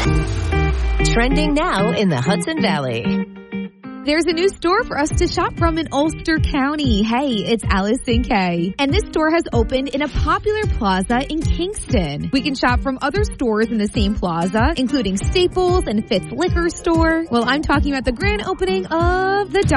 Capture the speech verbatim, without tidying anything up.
Trending now in the Hudson Valley. There's a new store for us to shop from in Ulster County. Hey, it's Allison K. And this store has opened in a popular plaza in Kingston. We can shop from other stores in the same plaza, including Staples and Fitz Liquor Store. Well, I'm talking about the grand opening of the